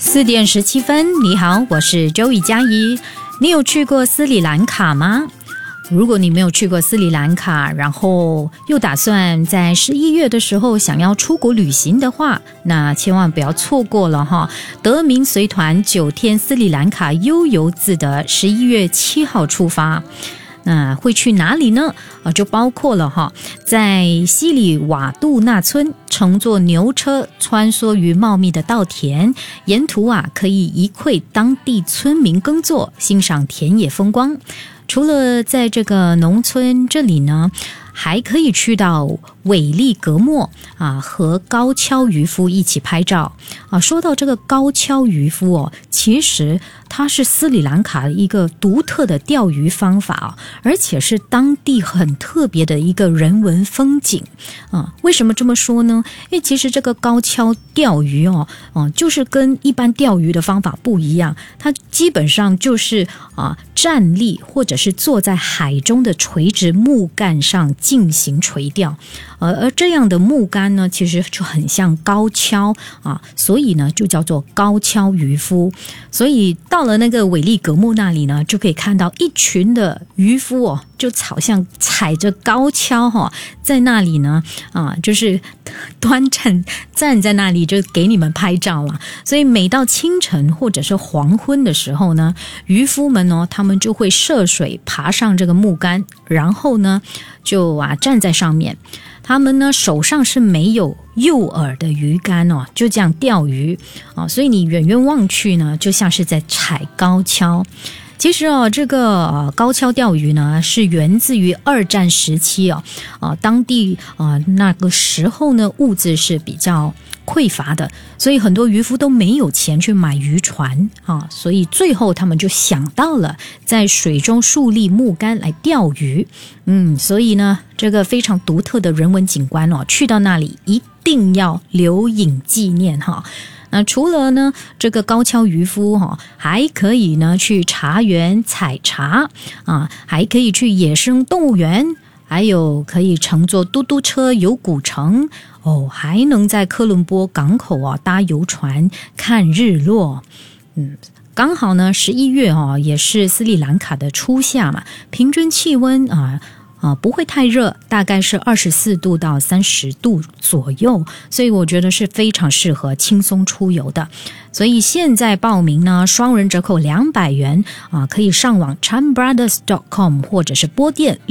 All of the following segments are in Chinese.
4:17，你好，我是周宇佳怡。你有去过斯里兰卡吗？如果你没有去过斯里兰卡，然后又打算在11月的时候想要出国旅行的话，那千万不要错过了哈！德明随团9天斯里兰卡悠游自得，11月7号出发。那会去哪里呢？就包括了在西里瓦杜纳村乘坐牛车穿梭于茂密的稻田，沿途可以一窥当地村民耕作，欣赏田野风光。除了在这个农村这里呢，还可以去到韦利格莫和高跷渔夫一起拍照说到这个高跷渔夫其实它是斯里兰卡的一个独特的钓鱼方法而且是当地很特别的一个人文风景为什么这么说呢？因为其实这个高跷钓鱼就是跟一般钓鱼的方法不一样，它基本上就是站立或者是坐在海中的垂直木杆上进行垂钓，而这样的木杆呢，其实就很像高跷所以呢就叫做高跷渔夫。所以到了那个韦利格莫那里呢，就可以看到一群的渔夫就好像踩着高跷在那里呢就是站在那里就给你们拍照了。所以每到清晨或者是黄昏的时候呢，渔夫们他们就会涉水爬上这个木杆，然后呢就站在上面。他们呢手上是没有诱饵的鱼竿就这样钓鱼所以你远远望去呢，就像是在踩高跷。其实这个高跷钓鱼呢，是源自于2战时期当地那个时候呢物资是比较匮乏的，所以很多渔夫都没有钱去买渔船所以最后他们就想到了在水中竖立木杆来钓鱼。所以呢这个非常独特的人文景观去到那里一定要留影纪念那除了呢这个高跷渔夫还可以呢去茶园采茶还可以去野生动物园，还有可以乘坐嘟嘟车游古城还能在科伦坡港口搭游船看日落。刚好呢11月也是斯里兰卡的初夏嘛，平均气温不会太热，大概是24度到30度左右，所以我觉得是非常适合轻松出游的。所以现在报名呢，双人折扣200元可以上网 chanbrothers.com 或者是拨电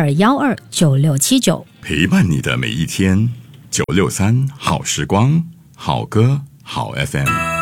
62129679， 陪伴你的每一天。963好时光，好歌好 FM。